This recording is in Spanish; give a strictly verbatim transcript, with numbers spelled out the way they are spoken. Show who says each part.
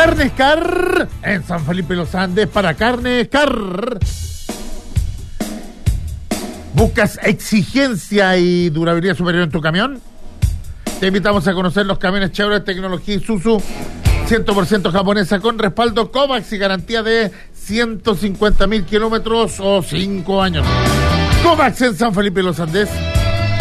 Speaker 1: Carnes Car en San Felipe Los Andes para Carnes Car. ¿Buscas exigencia y durabilidad superior en tu camión? Te invitamos a conocer los camiones Chevrolet tecnología Isuzu cien por ciento japonesa con respaldo Kovacs y garantía de ciento cincuenta mil kilómetros o cinco años. Kovacs en San Felipe Los Andes.